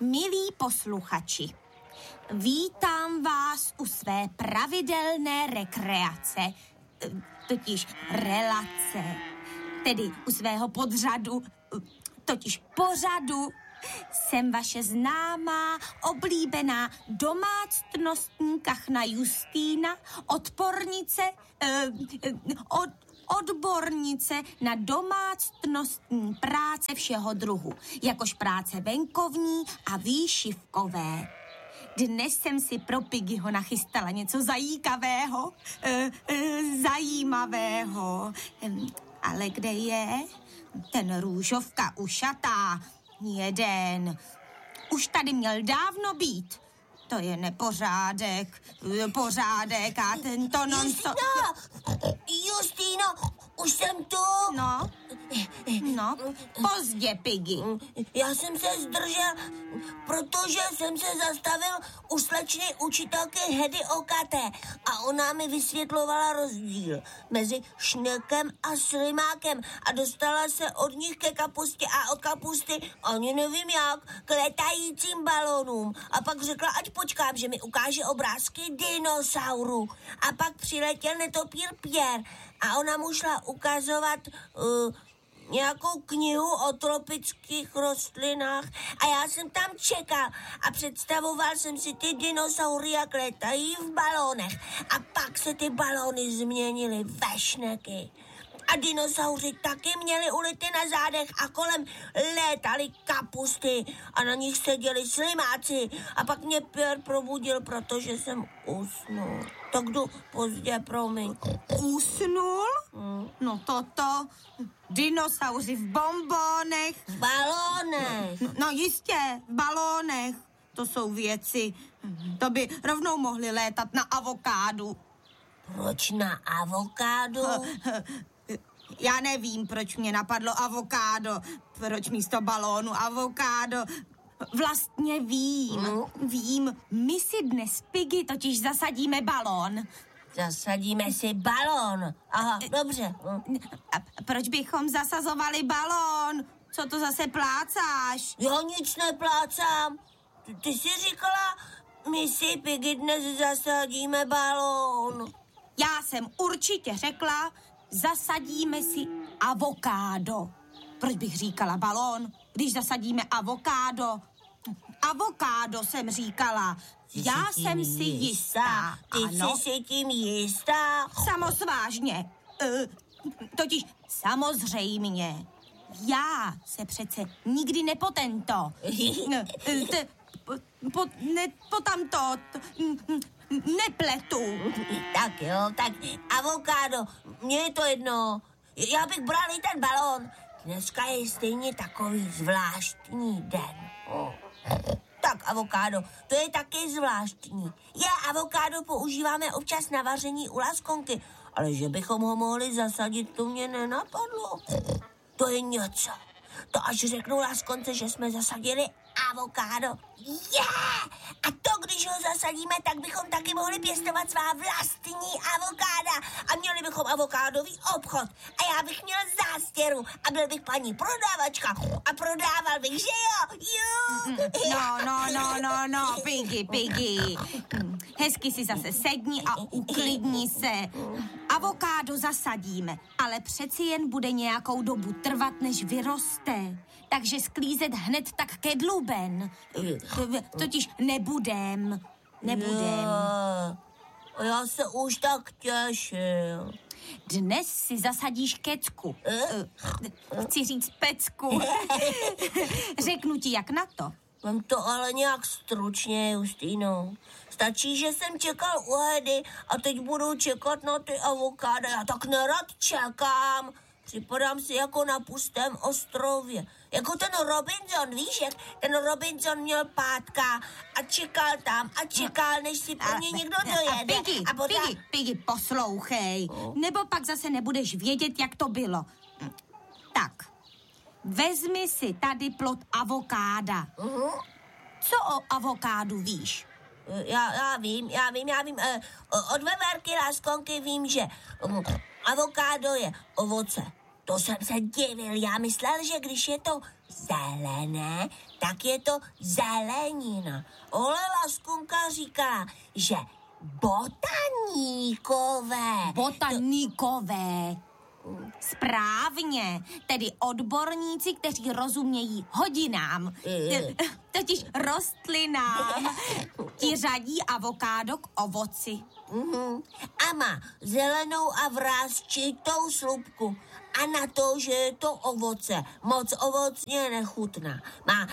Milí posluchači, vítám vás u své pravidelné rekreace, totiž relace, tedy u svého podřadu, totiž pořadu. Jsem vaše známá, oblíbená domácnostní kachna Justýna, odbornice na domácnostní práce všeho druhu, jakož práce venkovní a výšivkové. Dnes jsem si pro Piggyho nachystala něco zajímavého. Ale kde je? Ten růžovka ušatá. Jeden. Už tady měl dávno být. To je pořádek a tento non-stop... Justýno, už jsem tu. No, pozdě, Piggy. Já jsem se zdržel, protože jsem se zastavil u slečny učitelky Hedy Okaté a ona mi vysvětlovala rozdíl mezi šnekem a slimákem a dostala se od nich ke kapustě a od kapusty, ani nevím jak, k letajícím balónům. A pak řekla, ať počkám, že mi ukáže obrázky dinosaurů. A pak přiletěl netopír Pierre a ona mu šla ukazovat nějakou knihu o tropických rostlinách a já jsem tam čekal a představoval jsem si ty dinosaury, jak letají v balónech a pak se ty balóny změnily ve šneky. A dinosauři taky měli ulity na zádech a kolem létaly kapusty a na nich seděli slimáci. A pak mě Pierre probudil, protože jsem usnul. Tak jdu pozdě, promiň. Usnul? No toto. Dinosauři v bombónech. V balónech. No jistě, v balónech. To jsou věci. To by rovnou mohli létat na avokádu. Proč na avokádu? Já nevím, proč mě napadlo avokádo. Proč místo balónu avokádo? Vlastně vím. My si dnes, Piggy, totiž zasadíme balón. Zasadíme si balón. Aha, dobře. A proč bychom zasazovali balón? Co to zase plácáš? Já nic neplácám. Ty jsi říkala, my si, Piggy, dnes zasadíme balón. Já jsem určitě řekla, zasadíme si avokádo. Proč bych říkala balón, když zasadíme avokádo? Avokádo jsem říkala. Já jsem si jistá. Ty jsi si tím jistá? Samozvážně. Totiž samozřejmě. Já se přece nikdy nepotento. Nepletu. Tak jo, tak avokádo, mně je to jedno. Já bych bral i ten balón. Dneska je stejně takový zvláštní den. Tak avokádo, to je taky zvláštní. Avokádo používáme občas na vaření u laskonky, ale že bychom ho mohli zasadit, to mě nenapadlo. To je něco. To až řeknu laskonce, že jsme zasadili avokádo. A to, když ho zasadíme, tak bychom taky mohli pěstovat svá vlastní avokáda. A měli bychom avokádový obchod. A já bych měl zástěru. A byl bych paní prodavačka. A prodával bych, že jo? No, Piggy. Hezky si zase sedni a uklidni se. Avokádo zasadíme, ale přeci jen bude nějakou dobu trvat, než vyroste. Takže sklízet hned tak ke dluben. Totiž nebudem. Já se už tak těšil. Dnes si zasadíš kecku. Chci říct pecku. Řeknu ti, jak na to. Mám to ale nějak stručně, Justýno. Stačí, že jsem čekal u Hedy a teď budu čekat na ty avokáda. Já tak nerad čekám. Připadám si jako na pustém ostrově. Jako ten Robinson, víš, jak ten Robinson měl pátka a čekal, než si pro mě někdo dojede. Piggy, poslouchej. Nebo pak zase nebudeš vědět, jak to bylo. Tak, vezmi si tady plod avokáda. Co o avokádu víš? Já vím. Od veverky láskonky vím, že avokádo je ovoce. To jsem se divil. Já myslel, že když je to zelené, tak je to zelenina. Ole Laskunka říká, že botaníkové. Botaníkové. Správně, tedy odborníci, kteří rozumějí hodinám, totiž rostlinám, ti řadí avokádo k ovoci. A má zelenou a vrásčitou slupku. A na to, že je to ovoce, moc ovocně nechutná. Má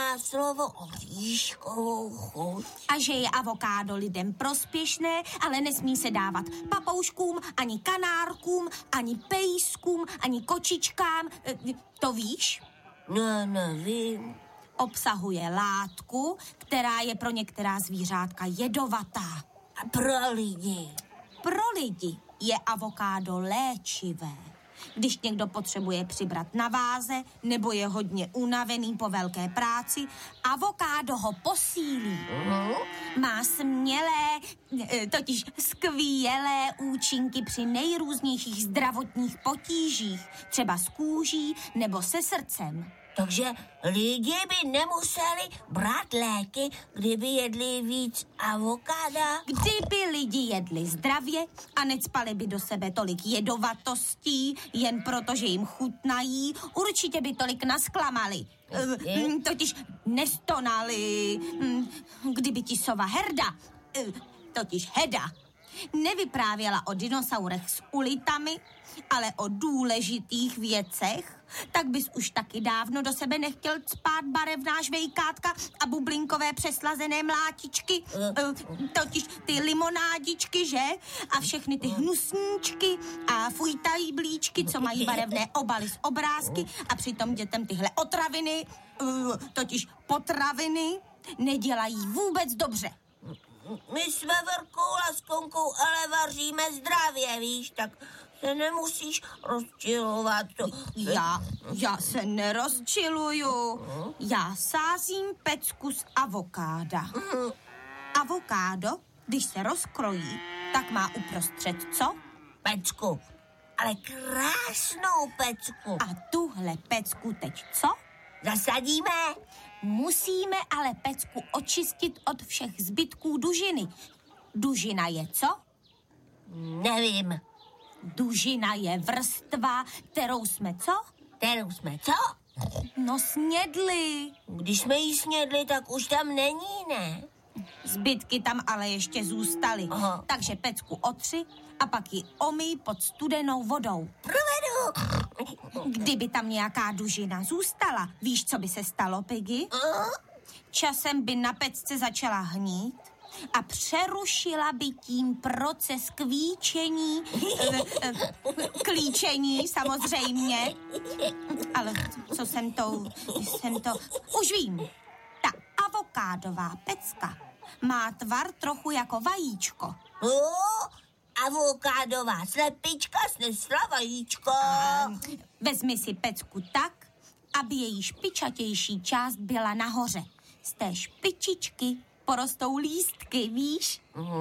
máslovo-oříškovou chuť. A že je avokádo lidem prospěšné, ale nesmí se dávat papouškům, ani kanárkům, ani pejskům, ani kočičkám. To víš? No, nevím. Obsahuje látku, která je pro některá zvířátka jedovatá. A pro lidi? Pro lidi je avokádo léčivé. Když někdo potřebuje přibrat na váze nebo je hodně unavený po velké práci, avokádo ho posílí. Má smělé, totiž skvělé účinky při nejrůznějších zdravotních potížích, třeba s kůží nebo se srdcem. Takže lidi by nemuseli brát léky, kdyby jedli víc avokáda? Kdyby lidi jedli zdravě a necpali by do sebe tolik jedovatostí, jen proto, že jim chutnají, určitě by tolik nasklamali. Totiž nestonali. Kdyby ti sova Herda, totiž Heda, nevyprávěla o dinosaurech s ulitami, ale o důležitých věcech, tak bys už taky dávno do sebe nechtěl cpát barevná žvejkátka a bublinkové přeslazené mlátičky, totiž ty limonádičky, že? A všechny ty hnusníčky a fujtají blíčky, co mají barevné obaly z obrázky a přitom dětem tyhle otraviny, totiž potraviny, nedělají vůbec dobře. My s Veverkou Laskonkou ale vaříme zdravě, víš, tak se nemusíš rozčilovat. Já se nerozčiluju. Já sázím pecku z avokáda. Avokádo, když se rozkrojí, tak má uprostřed co? Pecku, ale krásnou pecku. A tuhle pecku teď co? Zasadíme? Musíme ale pecku očistit od všech zbytků dužiny. Dužina je co? Nevím. Dužina je vrstva, kterou jsme co? Kterou jsme co? No snědli. Když jsme jí snědli, tak už tam není, ne? Zbytky tam ale ještě zůstaly. Aha. Takže pecku otři a pak ji omyj pod studenou vodou. Provedu. Kdyby tam nějaká dužina zůstala, víš, co by se stalo, Piggy? Časem by na pecce začala hnít a přerušila by tím proces kvíčení, klíčení samozřejmě. Ale co jsem to... Už vím. Ta avokádová pecka má tvar trochu jako vajíčko. Avokádová slepička snesla vajíčko. Vezmi si pecku tak, aby její špičatější část byla nahoře. Z té špičičky porostou lístky, víš?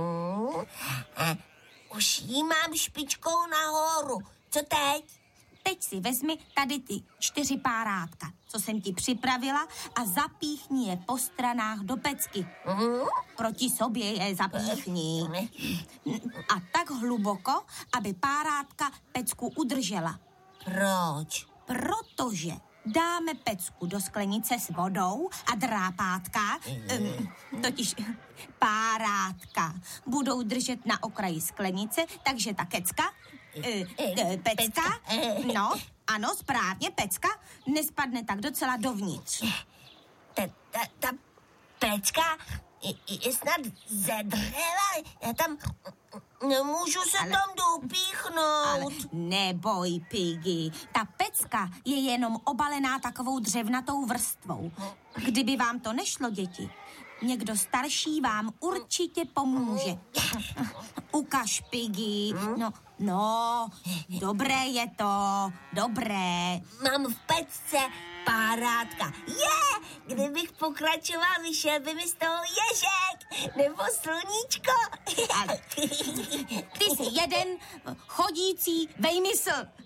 Už jí mám špičkou nahoru. Co teď? Teď si vezmi tady ty 4 párátka, co jsem ti připravila, a zapíchni je po stranách do pecky. Proti sobě je zapíchni. A tak hluboko, aby párátka pecku udržela. Proč? Protože dáme pecku do sklenice s vodou a drápátka, totiž párátka, budou držet na okraji sklenice, takže ta pecka, no, ano, správně, pecka, nespadne tak docela dovnitř. Ta pecka je snad ze dřeva, já tam nemůžu se tam dopíchnout. Ale neboj, Piggy, ta pecka je jenom obalená takovou dřevnatou vrstvou. Kdyby vám to nešlo, děti, někdo starší vám určitě pomůže. Ukaž, Piggy. No, dobré je to, dobré. Mám v pecce párátka. Kdybych pokračoval, vyšel by mi z toho ježek nebo sluníčko. Ale ty jsi jeden chodící vejmysl.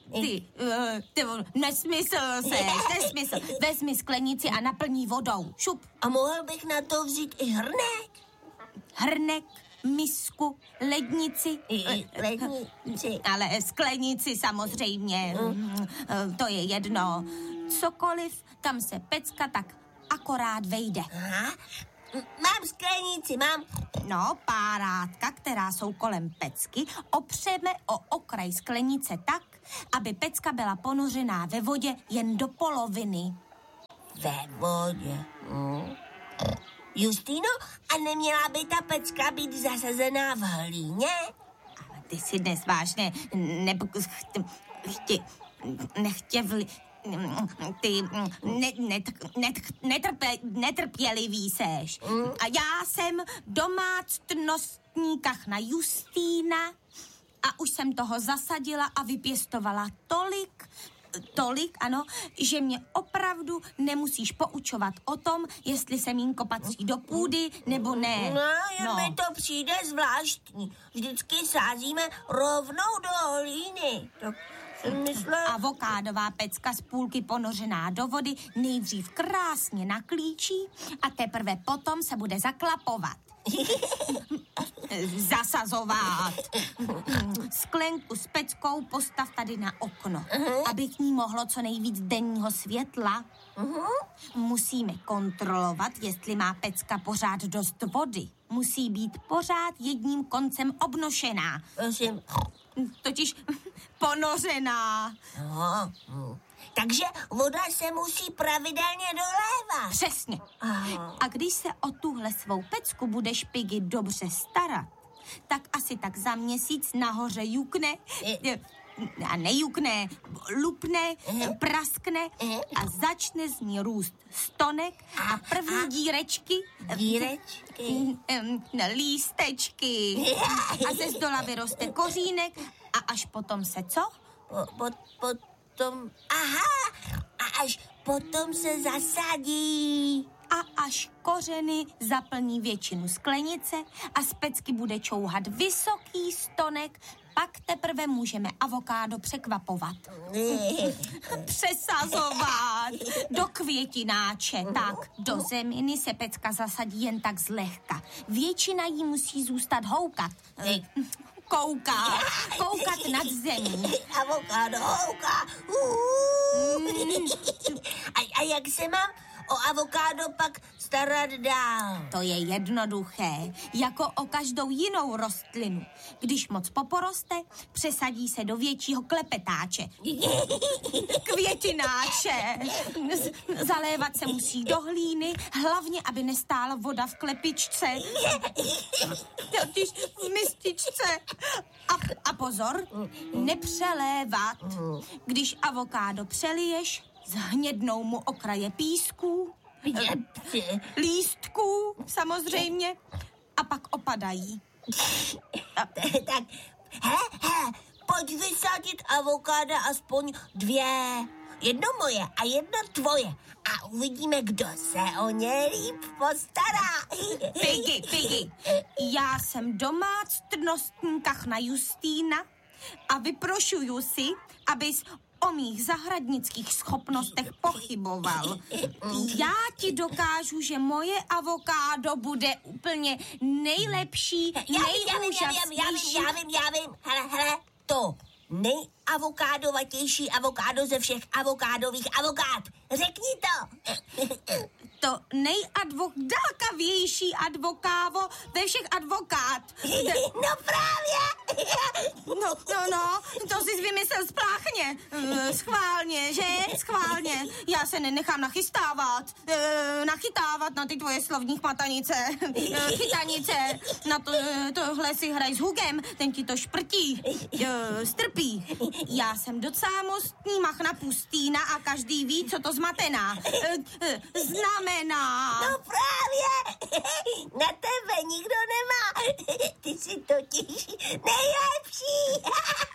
Nesmysl nesmysl. Vezmi sklenici a naplní vodou. Šup. A mohl bych na to vzít i hrnek? Hrnek, misku, lednici. Lednici. Ale sklenici samozřejmě. To je jedno. Cokoliv, kam se pecka tak akorát vejde. Aha. Mám sklenici, mám. No, párátka, která jsou kolem pecky, opřeme o okraj sklenice tak, aby pecka byla ponořená ve vodě jen do poloviny. Ve vodě. Justýno, a neměla by ta pecka být zasazená v hlíně? Ale ty si dnes vážně netrpělivý seš. A já jsem domácnostníkách na Justýna a už jsem toho zasadila a vypěstovala tolik, ano, že mě opravdu nemusíš poučovat o tom, jestli semínko patří do půdy, nebo ne. No, mi to přijde zvláštní. Vždycky sázíme rovnou do hlíny. Tak jsem myslela... Avokádová pecka z půlky ponořená do vody nejdřív krásně naklíčí a teprve potom se bude zaklapovat. Zasazovat. Sklenku s peckou postav tady na okno, aby k ní mohlo co nejvíc denního světla. Musíme kontrolovat, jestli má pecka pořád dost vody. Musí být pořád jedním koncem obnošená. Prosím. Totiž ponořená. Takže voda se musí pravidelně dolévat. Přesně. A když se o tuhle svou pecku budeš, Piggy, dobře starat, tak asi tak za měsíc nahoře jukne, a nejukne, lupne, praskne a začne z ní růst stonek a první dírečky, lístečky. A ze zdola vyroste kořínek a až potom se co? Potom, a až potom se zasadí. A až kořeny zaplní většinu sklenice a z pecky bude čouhat vysoký stonek, pak teprve můžeme avokádo překvapovat. Přesazovat do květináče. Tak, do zeminy se pecka zasadí jen tak zlehka. Většina jí musí zůstat houkat. Koukat nad zemí. Avokádo houká. A jak se mám o avokádo pak starat dál? To je jednoduché, jako o každou jinou rostlinu. Když moc poporoste, přesadí se do většího klepetáče. Květináče. Zalévat se musí do hlíny, hlavně, aby nestála voda v klepičce. Totiž v mističce. A pozor, nepřelévat. Když avokádo přeliješ, zhnědnou mu okraje písků, lístků, samozřejmě, a pak opadají. Tak, pojď vysadit avokáda aspoň 2. Jedno moje a jedno tvoje. A uvidíme, kdo se o ně líp postará. Piggy, já jsem domácnostníkách na Justýna a vyprošuju si, abys o mých zahradnických schopnostech pochyboval. Já ti dokážu, že moje avokádo bude úplně nejlepší, nejúžasnější. Já vím. Hele, to nejavokádovatější avokádo ze všech avokádových avokád. Řekni to. To nejadvokákavější advokávo ve všech advokát. No právě. No, to jsi vymyslel spláchně. Schválně, že? Schválně. Já se nenechám nachytávat na ty tvoje slovní chmatanice. Chytanice. Na tohle si hraj s Hugem, ten ti to šprtí. Strpí. Já jsem docela mostní machna pustýna a každý ví, co to zmatená. Znamená. No právě. Na tebe nikdo nemá. Ty jsi totiž nejlepší.